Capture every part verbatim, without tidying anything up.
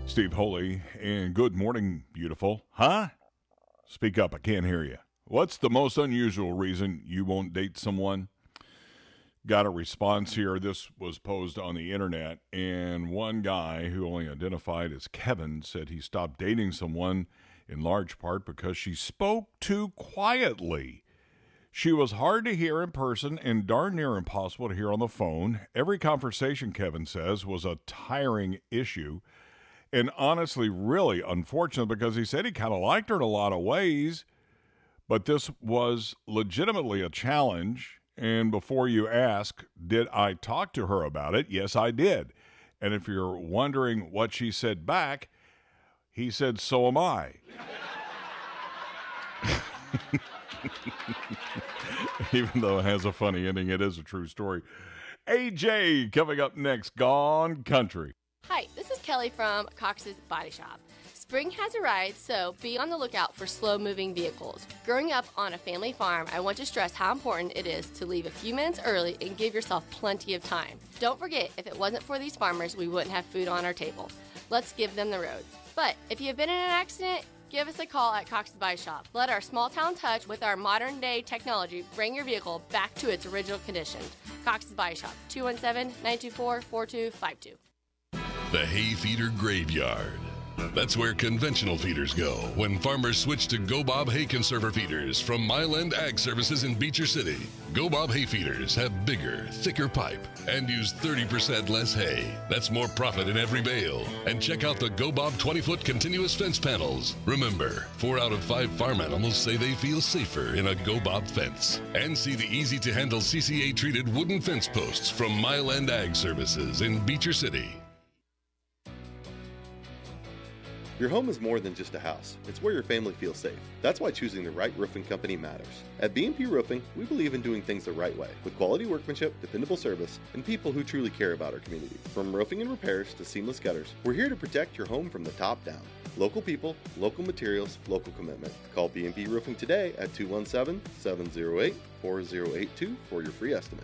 Steve Holy, and good morning, beautiful. Huh? Speak up, I can't hear you. What's the most unusual reason you won't date someone? Got a response here. This was posed on the internet, and one guy who only identified as Kevin said he stopped dating someone in large part because she spoke too quietly. She was hard to hear in person and darn near impossible to hear on the phone. Every conversation, Kevin says, was a tiring issue. And honestly, really unfortunate because he said he kind of liked her in a lot of ways, but this was legitimately a challenge. And before you ask, did I talk to her about it? Yes, I did. And if you're wondering what she said back, he said, so am I. Even though it has a funny ending, it is a true story. A J coming up next, Gone Country. Hi, this is Kelly from Cox's Body Shop. Spring has arrived, so be on the lookout for slow-moving vehicles. Growing up on a family farm, I want to stress how important it is to leave a few minutes early and give yourself plenty of time. Don't forget, if it wasn't for these farmers, we wouldn't have food on our table. Let's give them the road. But if you have been in an accident, give us a call at Cox's Body Shop. Let our small-town touch with our modern-day technology bring your vehicle back to its original condition. Cox's Body Shop, two one seven, nine two four, four two five two. The hay feeder graveyard. That's where conventional feeders go when farmers switch to Go Bob hay conserver feeders from Miland Ag Services in Beecher City. Go Bob hay feeders have bigger, thicker pipe and use thirty percent less hay. That's more profit in every bale. And check out the Go Bob twenty-foot continuous fence panels. Remember, four out of five farm animals say they feel safer in a Go Bob fence. And see the easy-to-handle C C A-treated wooden fence posts from Miland Ag Services in Beecher City. Your home is more than just a house. It's where your family feels safe. That's why choosing the right roofing company matters. At B and P Roofing, we believe in doing things the right way, with quality workmanship, dependable service, and people who truly care about our community. From roofing and repairs to seamless gutters, we're here to protect your home from the top down. Local people, local materials, local commitment. Call B and P Roofing today at two one seven, seven zero eight, four zero eight two for your free estimate.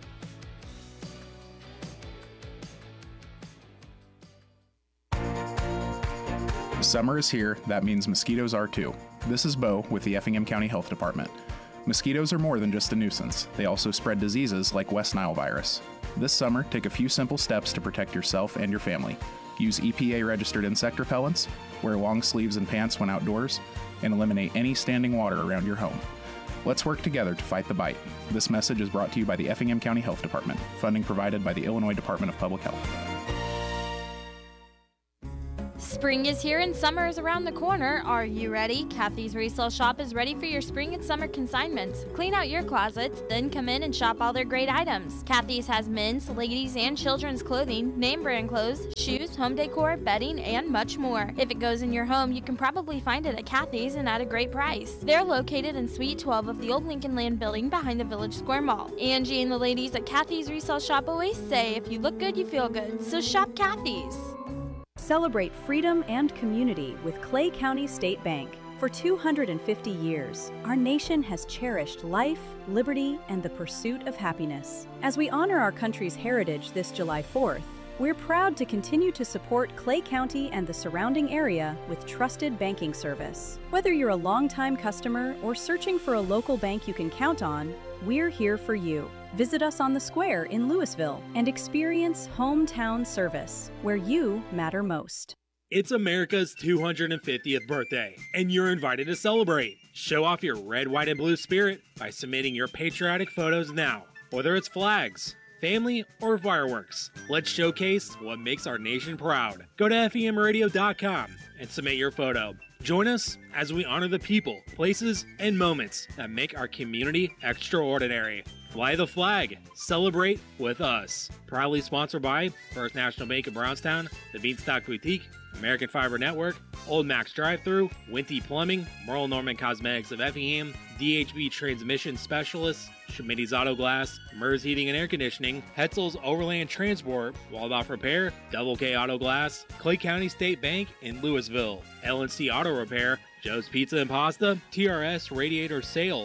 Summer is here. That means mosquitoes are too. This is Bo with the Effingham County Health Department. Mosquitoes are more than just a nuisance. They also spread diseases like West Nile virus. This summer, take a few simple steps to protect yourself and your family. Use E P A-registered insect repellents, wear long sleeves and pants when outdoors, and eliminate any standing water around your home. Let's work together to fight the bite. This message is brought to you by the Effingham County Health Department. Funding provided by the Illinois Department of Public Health. Spring is here and summer is around the corner. Are you ready? Kathy's Resale Shop is ready for your spring and summer consignments. Clean out your closets, then come in and shop all their great items. Kathy's has men's, ladies, and children's clothing, name brand clothes, shoes, home decor, bedding, and much more. If it goes in your home, you can probably find it at Kathy's and at a great price. They're located in Suite twelve of the old Lincoln Land building behind the Village Square Mall. Angie and the ladies at Kathy's Resale Shop always say, if you look good, you feel good. So shop Kathy's. Celebrate freedom and community with Clay County State Bank. For two hundred fifty years, our nation has cherished life, liberty, and the pursuit of happiness. As we honor our country's heritage this July fourth, we're proud to continue to support Clay County and the surrounding area with trusted banking service. Whether you're a longtime customer or searching for a local bank you can count on, we're here for you. Visit us on the square in Louisville and experience hometown service, where you matter most. It's America's two hundred fiftieth birthday, and you're invited to celebrate. Show off your red, white, and blue spirit by submitting your patriotic photos now. Whether it's flags, family, or fireworks, let's showcase what makes our nation proud. Go to F E M radio dot com and submit your photo. Join us as we honor the people, places, and moments that make our community extraordinary. Fly the flag. Celebrate with us. Proudly sponsored by First National Bank of Brownstown, the Beanstalk Boutique, American Fiber Network, Old Max Drive-Thru, Winty Plumbing, Merle Norman Cosmetics of Effingham, D H B Transmission Specialists, Schmitty's Auto Glass, Mers Heating and Air Conditioning, Hetzel's Overland Transport, Waldorf Repair, Double K Auto Glass, Clay County State Bank in Louisville, L and C Auto Repair, Joe's Pizza and Pasta, T R S Radiator Sales,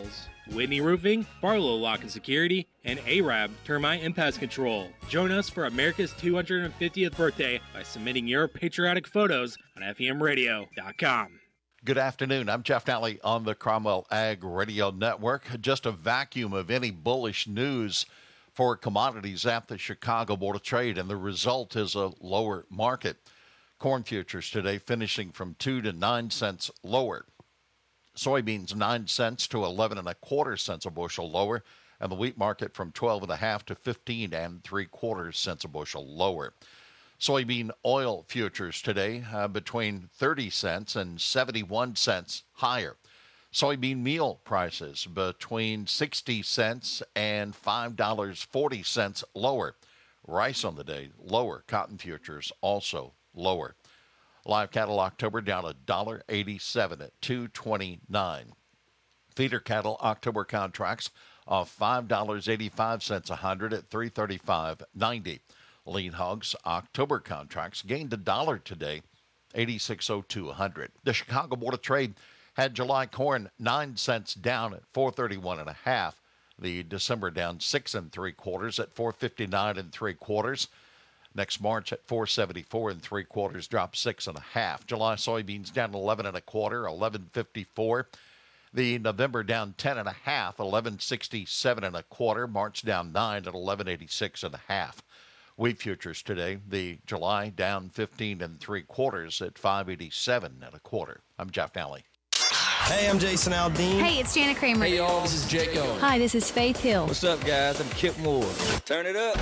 Whitney Roofing, Barlow Lock and Security, and Arab Termite and Pest Control. Join us for America's two hundred fiftieth birthday by submitting your patriotic photos on F E M radio dot com. Good afternoon. I'm Jeff Nally on the Cromwell Ag Radio Network. Just a vacuum of any bullish news for commodities at the Chicago Board of Trade, and the result is a lower market. Corn futures today finishing from two to nine cents lower. Soybeans nine cents to eleven and a quarter cents a bushel lower, and the wheat market from twelve and a half to fifteen and three quarters cents a bushel lower. Soybean oil futures today uh, between thirty cents and seventy-one cents higher. Soybean meal prices between sixty cents and five dollars and forty cents lower. Rice on the day lower. Cotton futures also lower. Live cattle October down one dollar and eighty-seven cents at two twenty-nine. Feeder cattle October contracts of five dollars and eighty-five cents a hundred at three thirty-five ninety. Lean hogs October contracts gained a dollar today, eighty-six oh two a hundred. The Chicago Board of Trade had July corn nine cents down at four thirty-one and a half. The December down six and three quarters at four fifty-nine and three quarters. Next March at four seventy-four and three quarters, dropped six and a half. July soybeans down eleven and a quarter, eleven fifty-four. The November down ten and a half, eleven sixty-seven and a quarter. March down nine at eleven eighty-six and a half. Wheat futures today, the July down fifteen and three quarters at five eighty-seven and a quarter. I'm Jeff Nally. Hey, I'm Jason Aldean. Hey, it's Janet Kramer. Hey, y'all, this is Jake Owens. Hi, this is Faith Hill. What's up, guys? I'm Kip Moore. Turn it up.